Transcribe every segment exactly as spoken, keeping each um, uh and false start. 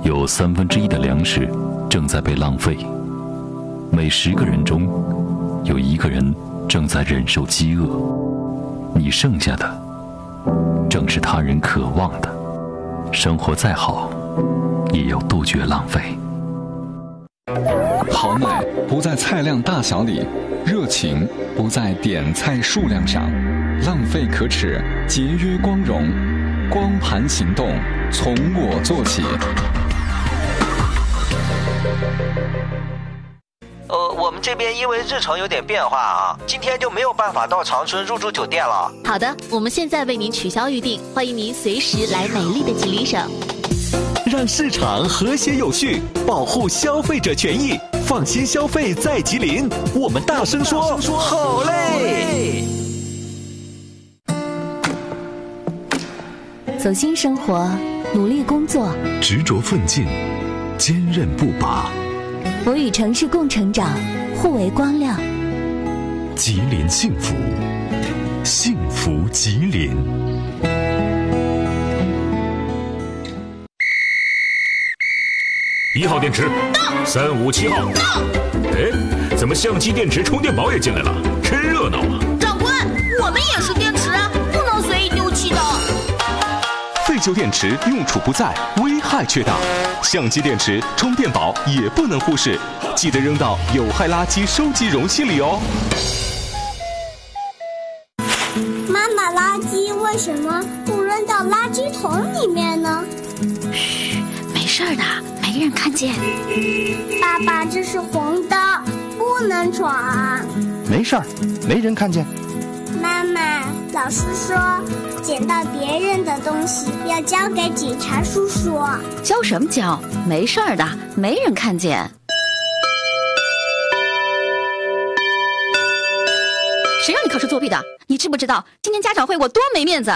有三分之一的粮食正在被浪费，每十个人中有一个人正在忍受饥饿。你剩下的正是他人渴望的。生活再好，也要杜绝浪费。 好奶不在菜量大小里，热情不在点菜数量上，浪费可耻，节约光荣。光盘行动，从我做起。 呃，我们这边因为日程有点变化啊，今天就没有办法到长春入住酒店了。 好的，我们现在为您取消预定，欢迎您随时来美丽的吉林省。 让市场和谐有序，保护消费者权益，放心消费在吉林。我们大声说，好嘞！ 走心生活，努力工作， 执着奋进，坚韧不拔。 我与城市共成长，互为光亮。 吉林幸福，幸福吉林。 一号电池到，三五七号到。哎，怎么相机、电池、充电宝也进来了？真热闹啊！ 长官，我们也是电池啊，不能随意丢弃的。 废旧电池用处不在，危害却大。相机电池、充电宝也不能忽视，记得扔到有害垃圾收集容器里哦。 妈妈，垃圾为什么不扔到垃圾桶里面呢？ 嘘，没事的，没人看见。 爸爸，这是红灯，不能闯。 没事儿，没人看见。 妈妈，老师说捡到别人的东西要交给警察叔叔。 交什么交？没事儿的，没人看见。谁让你考试作弊的？你知不知道今天家长会我多没面子？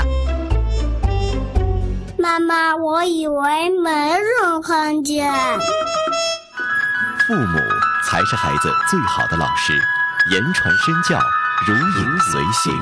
妈妈，我以为没人看见。 父母才是孩子最好的老师，言传身教，如影随形。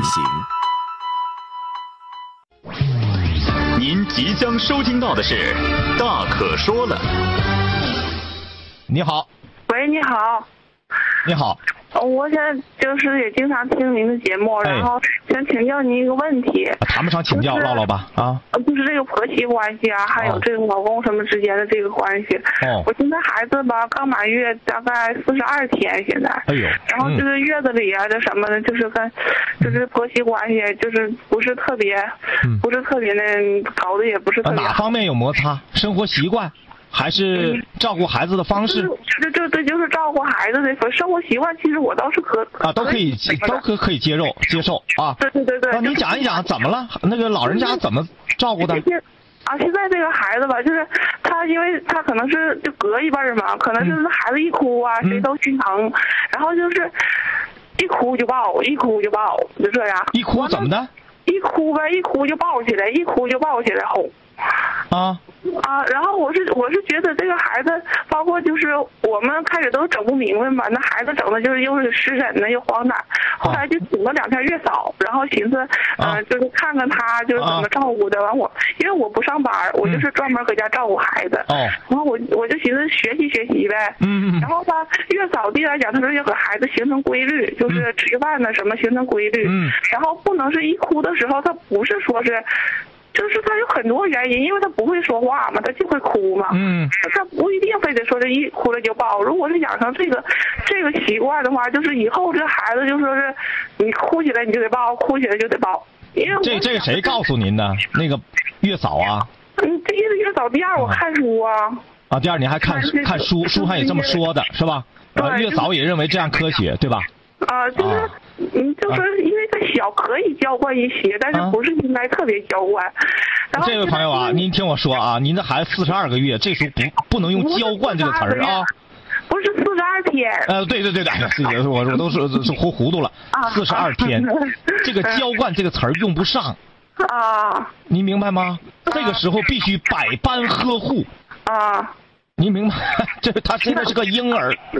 您即将收听到的是《大可说了》。 你好。 喂，你好。 你好。 我想就是也经常听您的节目， 哎、 然后想请教您一个问题。 谈不上请教，唠唠吧啊。 就是这个婆媳关系啊，还有这个老公什么之间的这个关系。哦。我现在孩子吧刚满月，大概四十二天现在。 哎呦。 然后就是月子里啊，这什么的，就是跟，就是婆媳关系，就是不是特别，嗯、不是特别的搞得也不是特别。 哪方面有摩擦？生活习惯？还是照顾孩子的方式？ 这这这就是照顾孩子的生活习惯，其实我倒是可啊，都可以都可可以接受接受啊。 对对对对。 那你讲一讲怎么了？那个老人家怎么照顾的？ 啊，现在这个孩子吧，就是他，因为他可能是就隔一辈嘛，可能就是孩子一哭啊， 嗯、 谁都心疼，然后就是一哭就抱，一哭就抱，就这样。 一哭怎么的？ 一哭呗，一哭就抱起来，一哭就抱起来哄。 啊啊，然后我是我是觉得这个孩子，包括就是我们开始都整不明白嘛，那孩子整的就是又是湿疹呢，又黄疸，后来就请了两天月嫂，然后寻思，嗯、呃，就是看看他就是怎么照顾的。完我因为我不上班，我就是专门搁家照顾孩子。哦、嗯。然后我我就寻思学习学习呗。嗯嗯。然后吧，月嫂弟来讲，他说要给孩子形成规律，就是吃饭呢什么形成规律。嗯。然后不能是一哭的时候，他不是说是。就是他有很多原因，因为他不会说话嘛，他就会哭嘛。嗯，他不一定非得说这一哭了就抱。如果是养成这个这个习惯的话，就是以后这孩子就说是你哭起来你就得抱，哭起来就得抱。因为这这个谁告诉您的？那个月嫂啊？ 嗯，第一个月嫂，第二我看书啊。 啊，第二你还看看书，书上也这么说的是吧？啊，月嫂也认为这样科学，对吧？ 啊，就是，嗯，就是因为他小可以娇惯一些，但是不是应该特别娇惯。然后这位朋友啊，您听我说啊，您的孩子四十二个月，这时候不不能用娇惯这个词儿啊。 不是四十二天。 呃，对对对对，我我都是是糊糊涂了。啊。四十二天，这个娇惯这个词儿用不上。 啊。 您明白吗？这个时候必须百般呵护。 啊。 您明白？这他现在是个婴儿。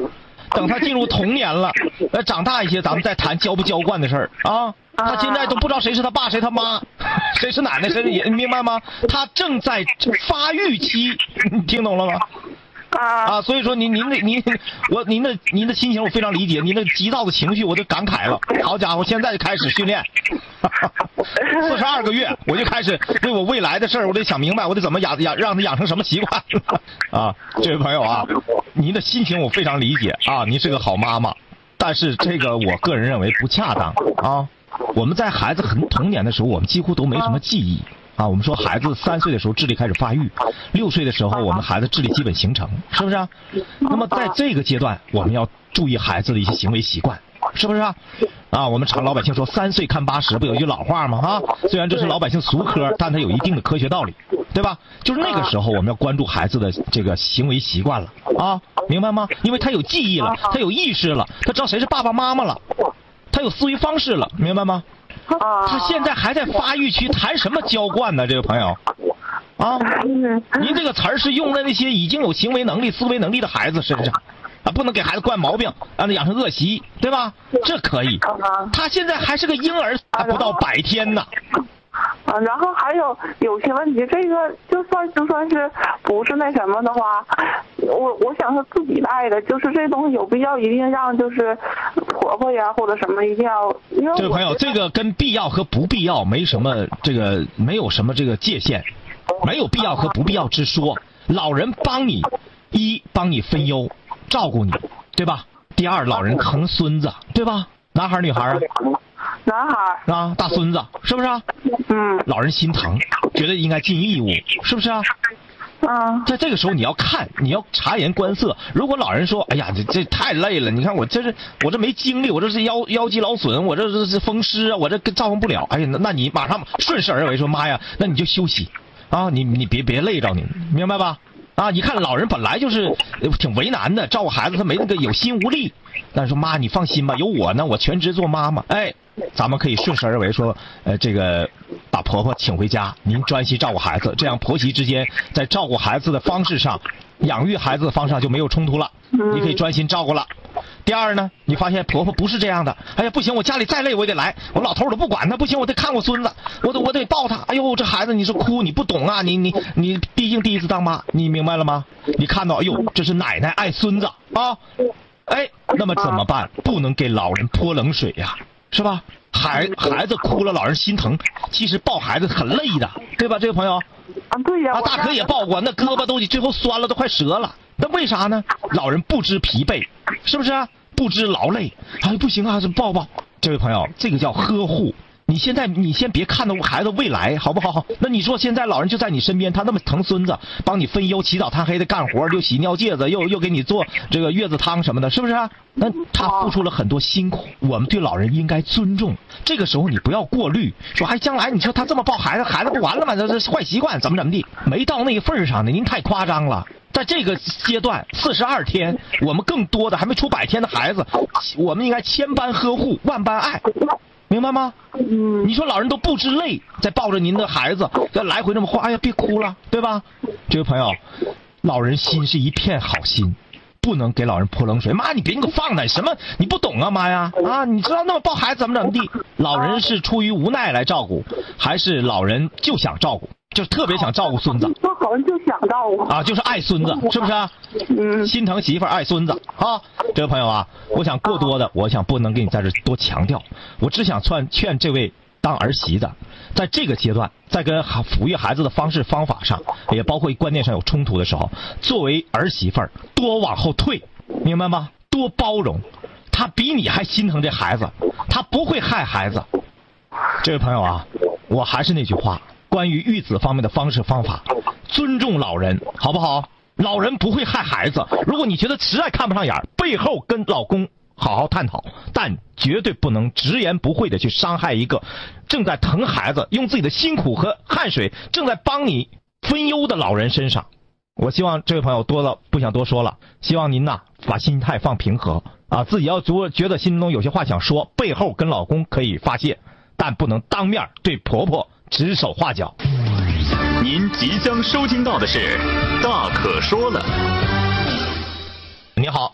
等他进入童年了，呃，长大一些，咱们再谈娇不娇惯的事儿啊。他现在都不知道谁是他爸，谁他妈，谁是奶奶，谁是爷，你明白吗？他正在发育期，你听懂了吗？啊，所以说您您的您我您的您的心情我非常理解，您的急躁的情绪我就感慨了。好家伙，现在就开始训练，四十二个月我就开始为我未来的事儿，我得想明白，我得怎么养养让他养成什么习惯啊！这位朋友啊，您的心情我非常理解啊，您是个好妈妈，但是这个我个人认为不恰当啊。我们在孩子很童年的时候，我们几乎都没什么记忆。啊，我们说孩子三岁的时候智力开始发育，六岁的时候我们孩子智力基本形成，是不是啊？那么在这个阶段，我们要注意孩子的一些行为习惯，是不是啊？啊，我们常老百姓说三岁看八十，不有一句老话吗？啊，虽然这是老百姓俗科，但它有一定的科学道理，对吧？就是那个时候我们要关注孩子的这个行为习惯了啊，明白吗？因为他有记忆了，他有意识了，他知道谁是爸爸妈妈了，他有思维方式了，明白吗？他现在还在发育期，谈什么娇惯呢？这个朋友，啊，您这个词儿是用在那些已经有行为能力、思维能力的孩子身上，啊，不能给孩子惯毛病，让他养成恶习，对吧？这可以。他现在还是个婴儿，还不到百天呢。 啊，然后还有有些问题，这个就算就算是不是那什么的话，我我想是自己带的，就是这东西有必要一定让就是婆婆呀或者什么一定要，因为这位朋友，这个跟必要和不必要没什么这个没有什么这个界限，没有必要和不必要之说。老人帮你一帮你分忧，照顾你，对吧？第二，老人疼孙子，对吧？男孩女孩啊？ 男孩啊，大孙子是不是啊？ 嗯， 老人心疼，觉得应该尽义务，是不是啊？ 啊， 在这个时候你要看，你要察言观色。如果老人说：“哎呀，这这太累了，你看我这是我这没精力，我这是腰腰肌劳损，我这是风湿啊，我这照应不了。”哎呀，那那你马上顺势而为，说妈呀，那你就休息啊，你你别别累着你，明白吧？啊，你看老人本来就是挺为难的，照顾孩子他没那个有心无力。但是说妈，你放心吧，有我呢，我全职做妈妈。哎，咱们可以顺势而为，说，呃，这个把婆婆请回家，您专心照顾孩子，这样婆媳之间在照顾孩子的方式上、养育孩子的方式上就没有冲突了，你可以专心照顾了。第二呢，你发现婆婆不是这样的，哎呀不行，我家里再累我也得来，我老头我都不管他，不行，我得看我孙子，我得我得抱他。哎呦，这孩子你是哭，你不懂啊，你你你毕竟第一次当妈，你明白了吗？你看到，哎呦，这是奶奶爱孙子啊。哎，那么怎么办？不能给老人泼冷水呀，是吧？孩孩子哭了，老人心疼。其实抱孩子很累的，对吧？这位朋友， 啊，对呀， 啊，大可也抱过，那胳膊都最后酸了，都快折了。那为啥呢？老人不知疲惫，是不是啊？不知劳累。哎，不行啊，这抱抱。这位朋友，这个叫呵护。你现在你先别看到孩子未来，好不好？那你说现在老人就在你身边，他那么疼孙子，帮你分忧，起早贪黑的干活，又洗尿介子，又又给你做这个月子汤什么的，是不是啊？那他付出了很多辛苦，我们对老人应该尊重。这个时候你不要过滤，说哎，将来你说他这么抱孩子，孩子不完了吗？这这坏习惯怎么怎么地，没到那个份上呢，您太夸张了。在这个阶段，四十二天，我们更多的还没出百天的孩子，我们应该千般呵护，万般爱。明白吗？嗯，你说老人都不知累，在抱着您的孩子，再来回这么晃，哎呀，别哭了，对吧？这位朋友，老人心是一片好心，不能给老人泼冷水。妈，你别给我放那什么，你不懂啊，妈呀，啊，你知道那么抱孩子怎么怎么地？老人是出于无奈来照顾，还是老人就想照顾？就是特别想照顾孙子， 他好像就想照顾啊，就是爱孙子，是不是啊？嗯，心疼媳妇儿爱孙子啊。这位朋友啊，我想过多的，我想不能给你在这多强调，我只想劝劝这位当儿媳的，在这个阶段，在跟抚育孩子的方式方法上，也包括观念上有冲突的时候，作为儿媳妇儿多往后退，明白吗？多包容，他比你还心疼这孩子，他不会害孩子。这位朋友啊，我还是那句话。关于育子方面的方式方法，尊重老人，好不好？老人不会害孩子。如果你觉得实在看不上眼，背后跟老公好好探讨，但绝对不能直言不讳的去伤害一个正在疼孩子、用自己的辛苦和汗水正在帮你分忧的老人身上。我希望这位朋友多了不想多说了，希望您呐把心态放平和啊，自己要觉觉得心中有些话想说，背后跟老公可以发泄，但不能当面对婆婆指手画脚。 您即将收听到的是《大可说了》。 你好。 你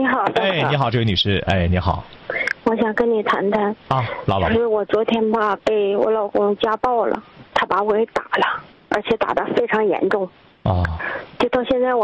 好。 哎，你好，这位女士。哎，你好。 我想跟你谈谈。 啊，老板。 就是我昨天吧被我老公家暴了，他把我给打了，而且打得非常严重。 啊。 就到现在我